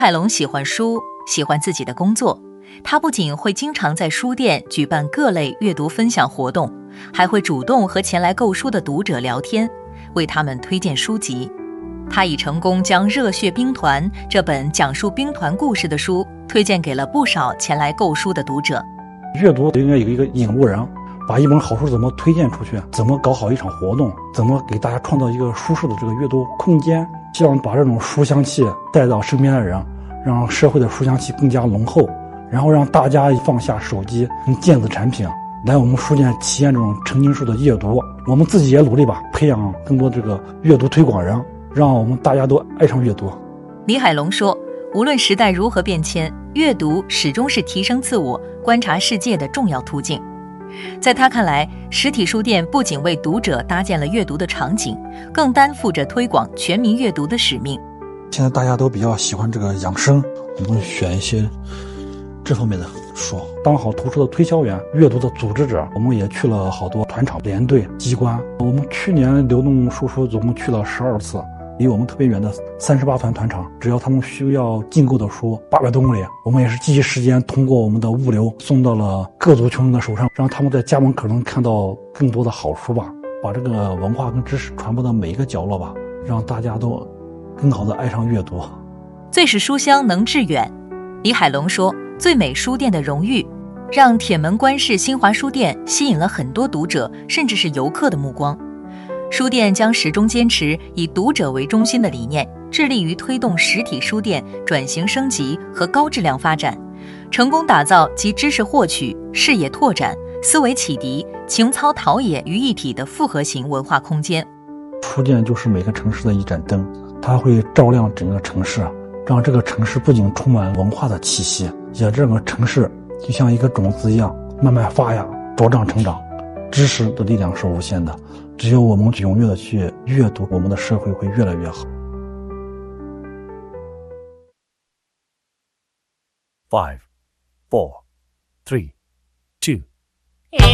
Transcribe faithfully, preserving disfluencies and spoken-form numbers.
海龙喜欢书，喜欢自己的工作。他不仅会经常在书店举办各类阅读分享活动，还会主动和前来购书的读者聊天，为他们推荐书籍。他已成功将《热血兵团》这本讲述兵团故事的书推荐给了不少前来购书的读者。 阅读应该有一个引路人，把一本好书怎么推荐出去，怎么搞好一场活动，怎么给大家创造一个舒适的这个阅读空间，希望把这种书香气带到身边的人，让社会的书香气更加浓厚，然后让大家放下手机跟电子产品，来我们书店体验这种沉浸式的阅读。我们自己也努力吧，培养更多这个阅读推广人，让我们大家都爱上阅读。 李海龙说，无论时代如何变迁，阅读始终是提升自我、观察世界的重要途径。在他看来，实体书店不仅为读者搭建了阅读的场景，更担负着推广全民阅读的使命。 现在大家都比较喜欢这个养生，我们选一些这方面的书，当好图书的推销员、阅读的组织者。我们也去了好多团场、连队、机关。我们去年流动书书总共去了十二次，离我们特别远的三十八团团场，只要他们需要进购的书八百多公里，我们也是第一时间通过我们的物流送到了各族穷人的手上，让他们在家门口能看到更多的好书吧，把这个文化跟知识传播到每一个角落吧，让大家都更好的爱上阅读。 最是书香能致远。李海龙说，最美书店的荣誉让铁门关市新华书店吸引了很多读者甚至是游客的目光。书店将始终坚持以读者为中心的理念，致力于推动实体书店转型升级和高质量发展，成功打造集知识获取、视野拓展、思维启迪、情操陶冶于一体的复合型文化空间。 书店就是每个城市的一盏灯，它会照亮整个城市，让这个城市不仅充满文化的气息，也这个城市就像一个种子一样慢慢发芽茁壮成长。知识的力量是无限的，只有我们踊跃的去阅读，我们的社会会越来越好。 Five, four, three, two